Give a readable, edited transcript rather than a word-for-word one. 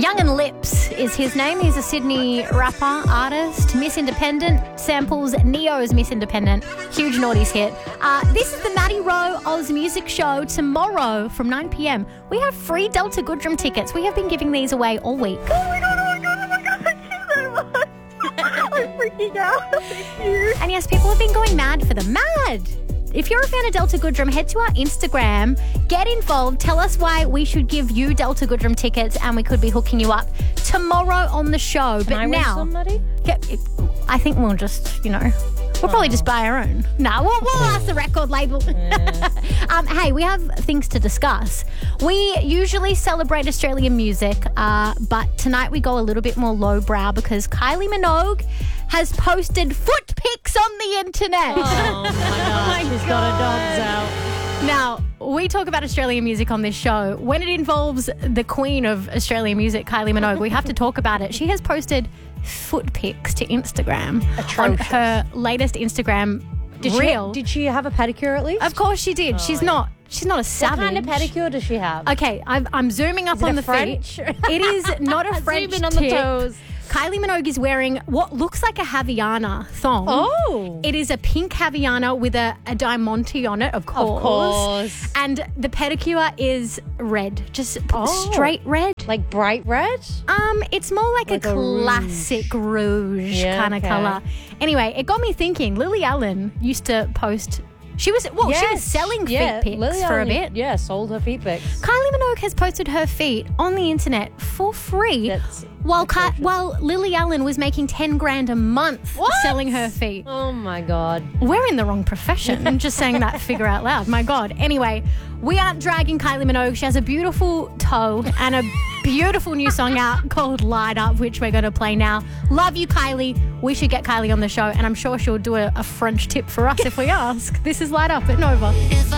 Young and Lips is his name. He's a Sydney rapper, artist, Miss Independent, samples Neo's Miss Independent. Huge noughties hit. This is the Maddie Rowe Oz Music Show. Tomorrow from 9 p.m. we have free Delta Goodrem tickets. We have been giving these away all week. Oh my God, thank you so much. I'm freaking out. Thank you. And yes, people have been going mad for them. Mad! If you're a fan of Delta Goodrem, head to our Instagram, get involved, tell us why we should give you Delta Goodrem tickets and we could be hooking you up tomorrow on the show. Can I win somebody? I think we'll just, we'll probably just buy our own. No, we'll ask the record label. Yeah. Hey, we have things to discuss. We usually celebrate Australian music, but tonight we go a little bit more lowbrow because Kylie Minogue has posted foot pics on the internet. Oh, my God. She's got her dogs out. Now, we talk about Australian music on this show. When it involves the queen of Australian music, Kylie Minogue, we have to talk about it. She has posted foot pics to Instagram. Atrocious. On her latest Instagram reel. Did she have a pedicure at least? Of course she did. She's not a savage. What kind of pedicure does she have? Okay, I'm zooming up Is it on a the French? feet. It is not a French Zooming on the tip. toes. Kylie Minogue is wearing what looks like a Havaiana thong. Oh. It is a pink Havaiana with a diamante on it, of course. Of course. And the pedicure is red, just straight red. Like bright red? It's more like a classic rouge kind of colour. Anyway, it got me thinking. Lily Allen used to post. She was selling feet pics Lily for Allen, a bit. Yeah, sold her feet pics. Kylie Minogue has posted her feet on the internet for free while Lily Allen was making 10 grand a month selling her feet. Oh, my God. We're in the wrong profession. I'm just saying that figure out loud. My God. Anyway, we aren't dragging Kylie Minogue. She has a beautiful toe and a beautiful new song out called Light Up, which we're going to play now. Love you, Kylie. We should get Kylie on the show, and I'm sure she'll do a French tip for us if we ask. This is Light Up at Nova.